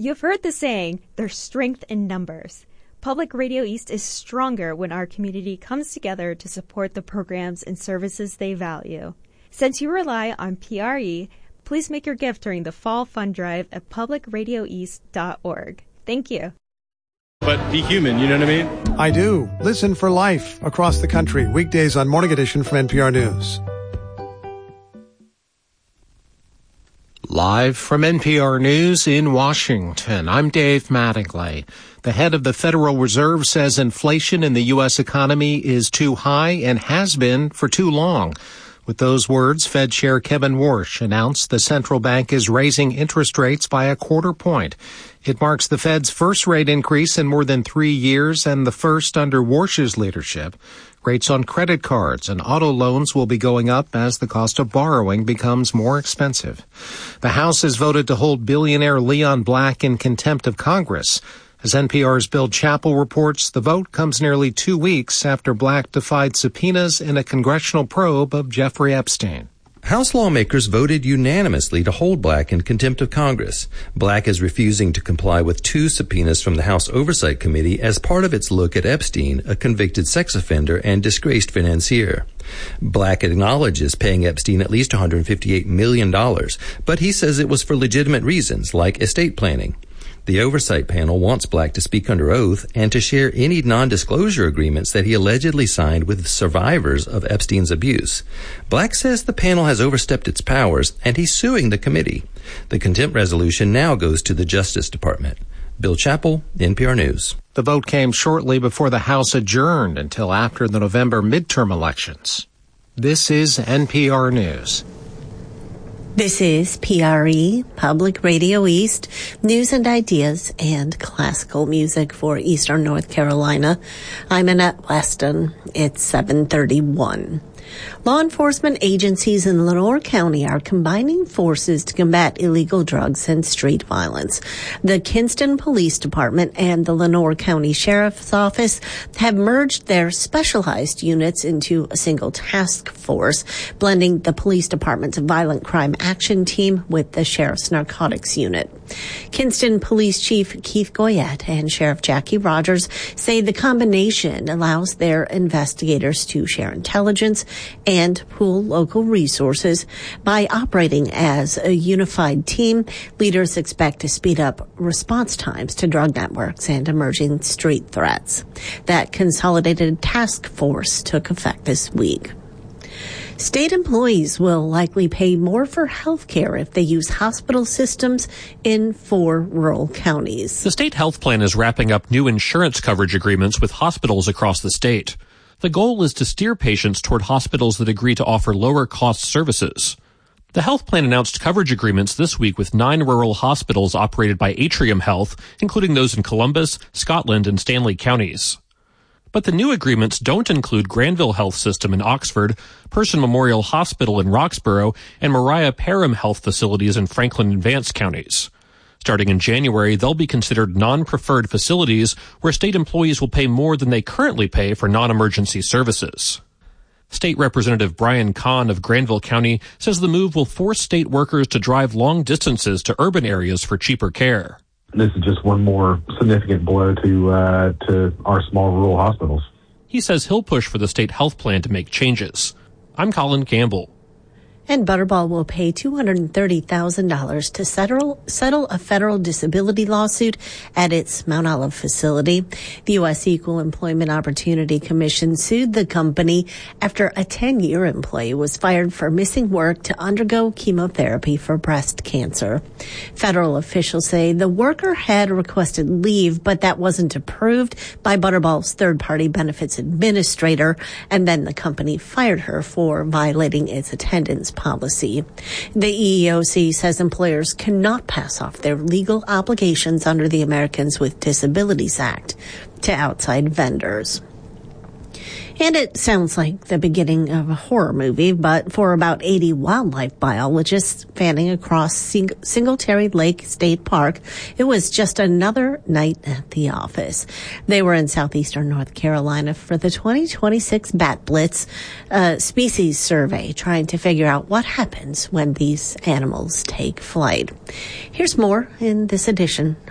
You've heard the saying, there's strength in numbers. Public Radio East is stronger when our community comes together to support the programs and services they value. Since you rely on PRE, please make your gift during the Fall Fund Drive at publicradioeast.org. Thank you. But be human, you know what I mean? I do. Listen for Life across the country, weekdays on Morning Edition from NPR News. Live from NPR News in Washington, I'm Dave Mattingly. The head of the Federal Reserve says inflation in the U.S. economy is too high and has been for too long. With those words, Fed Chair Kevin Warsh announced the central bank is raising interest rates by a quarter point. It marks the Fed's first rate increase in more than 3 years and the first under Warsh's leadership. Rates on credit cards and auto loans will be going up as the cost of borrowing becomes more expensive. The House has voted to hold billionaire Leon Black in contempt of Congress. As NPR's Bill Chappell reports, the vote comes nearly 2 weeks after Black defied subpoenas in a congressional probe of Jeffrey Epstein. House lawmakers voted unanimously to hold Black in contempt of Congress. Black is refusing to comply with 2 subpoenas from the House Oversight Committee as part of its look at Epstein, a convicted sex offender and disgraced financier. Black acknowledges paying Epstein at least $158 million, but he says it was for legitimate reasons like estate planning. The oversight panel wants Black to speak under oath and to share any non-disclosure agreements that he allegedly signed with survivors of Epstein's abuse. Black says the panel has overstepped its powers, and he's suing the committee. The contempt resolution now goes to the Justice Department. Bill Chappell, NPR News. The vote came shortly before the House adjourned until after the November midterm elections. This is NPR News. This is PRE, Public Radio East, news and ideas and classical music for Eastern North Carolina. I'm Annette Weston. It's 7:31. Law enforcement agencies in Lenoir County are combining forces to combat illegal drugs and street violence. The Kinston Police Department and the Lenoir County Sheriff's Office have merged their specialized units into a single task force, blending the police department's violent crime action team with the sheriff's narcotics unit. Kinston Police Chief Keith Goyette and Sheriff Jackie Rogers say the combination allows their investigators to share intelligence and pool local resources. By operating as a unified team, leaders expect to speed up response times to drug networks and emerging street threats. That consolidated task force took effect this week. State employees will likely pay more for health care if they use hospital systems in 4 rural counties. The state health plan is wrapping up new insurance coverage agreements with hospitals across the state. The goal is to steer patients toward hospitals that agree to offer lower-cost services. The health plan announced coverage agreements this week with 9 rural hospitals operated by Atrium Health, including those in Columbus, Scotland, and Stanley counties. But the new agreements don't include Granville Health System in Oxford, Person Memorial Hospital in Roxborough, and Mariah Parham Health facilities in Franklin and Vance counties. Starting in January, they'll be considered non-preferred facilities where state employees will pay more than they currently pay for non-emergency services. State Representative Brian Kahn of Granville County says the move will force state workers to drive long distances to urban areas for cheaper care. This is just one more significant blow to our small rural hospitals. He says he'll push for the state health plan to make changes. I'm Colin Campbell. And Butterball will pay $230,000 to settle a federal disability lawsuit at its Mount Olive facility. The U.S. Equal Employment Opportunity Commission sued the company after a 10-year employee was fired for missing work to undergo chemotherapy for breast cancer. Federal officials say the worker had requested leave, but that wasn't approved by Butterball's third-party benefits administrator, and then the company fired her for violating its attendance policy. The EEOC says employers cannot pass off their legal obligations under the Americans with Disabilities Act to outside vendors. And it sounds like the beginning of a horror movie, but for about 80 wildlife biologists fanning across Singletary Lake State Park, it was just another night at the office. They were in southeastern North Carolina for the 2026 Bat Blitz species survey, trying to figure out what happens when these animals take flight. Here's more in this edition